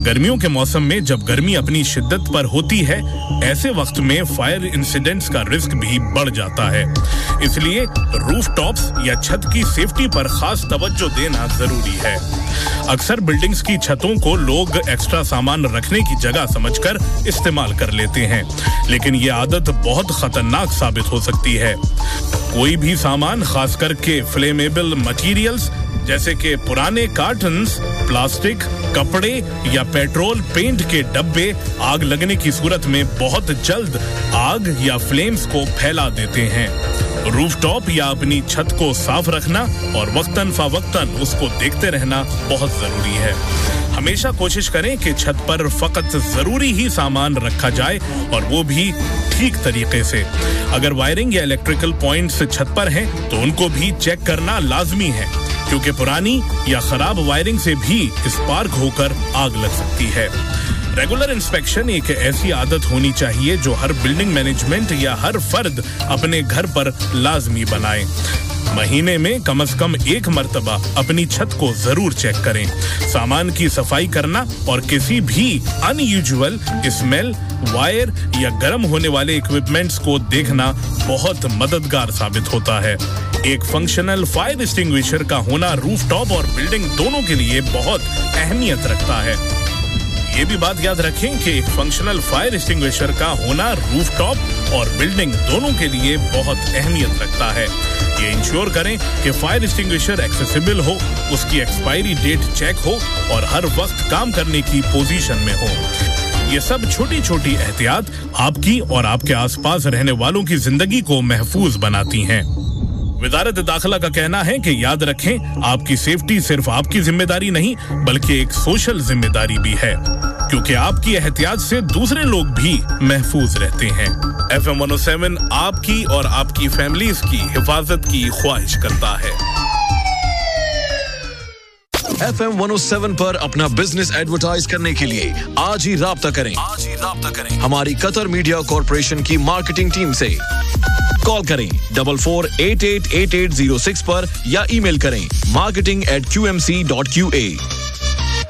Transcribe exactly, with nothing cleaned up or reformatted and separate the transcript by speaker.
Speaker 1: गर्मियों के मौसम में जब गर्मी अपनी शिद्दत पर होती है, ऐसे वक्त में फायर इंसिडेंट्स का रिस्क भी बढ़ जाता है। इसलिए रूफटॉप्स या छत की सेफ्टी पर खास तवज्जो देना जरूरी है। अक्सर बिल्डिंग्स की छतों को लोग एक्स्ट्रा सामान रखने की जगह समझकर इस्तेमाल कर लेते हैं, लेकिन ये आदत बहुत खतरनाक साबित हो सकती है। कोई भी सामान, खास करके फ्लेमेबल मटेरियल्स जैसे कि पुराने कार्टन्स, प्लास्टिक, कपड़े या पेट्रोल पेंट के डब्बे, आग लगने की सूरत में बहुत जल्द आग या फ्लेम्स को फैला देते हैं। रूफटॉप या अपनी छत को साफ रखना और वक्तन फवक्तन उसको देखते रहना बहुत जरूरी है। हमेशा कोशिश करें कि छत पर फकत जरूरी ही सामान रखा जाए और वो भी ठीक तरीके से। अगर वायरिंग या इलेक्ट्रिकल पॉइंट्स छत पर हैं, तो उनको भी चेक करना लाजमी है, क्योंकि पुरानी या खराब वायरिंग से भी स्पार्क होकर आग लग सकती है। रेगुलर इंस्पेक्शन एक ऐसी आदत होनी चाहिए जो हर बिल्डिंग मैनेजमेंट या हर फर्द अपने घर पर लाजमी बनाए। महीने में कम से कम एक मर्तबा अपनी छत को जरूर चेक करें। सामान की सफाई करना और किसी भी अनयूजुअल स्मेल, वायर या गर्म होने वाले इक्विपमेंट्स को देखना बहुत मददगार साबित होता है। एक फंक्शनल फायर एक्सटिंग्विशर का होना रूफटॉप और बिल्डिंग दोनों के लिए बहुत अहमियत रखता है। ये भी बात याद रखें कि एक फंक्शनल फायर एक्सटिंग्विशर का होना रूफटॉप और बिल्डिंग दोनों के लिए बहुत अहमियत रखता है। ये इंश्योर करें कि फायर एक्सटिंग्विशर एक्सेसिबल हो, उसकी एक्सपायरी डेट चेक हो और हर वक्त काम करने की पोजीशन में हो। ये सब छोटी छोटी एहतियात आपकी और आपके आसपास रहने वालों की जिंदगी को महफूज बनाती हैं। वजारत दाखिला का कहना है कि याद रखें, आपकी सेफ्टी सिर्फ आपकी जिम्मेदारी नहीं बल्कि एक सोशल जिम्मेदारी भी है, क्योंकि आपकी एहतियात से दूसरे लोग भी महफूज रहते हैं। F M one O seven आपकी और आपकी फैमिलीज की हिफाजत की ख्वाहिश करता है।
Speaker 2: F M one O seven पर अपना बिजनेस एडवर्टाइज करने के लिए आज ही राब्ता करें। आज ही राब्ता करें हमारी कतर मीडिया कॉर्पोरेशन की मार्केटिंग टीम से। कॉल करें double four eight eight eight eight zero six पर या ईमेल करें marketing eight Q M C dot Q A.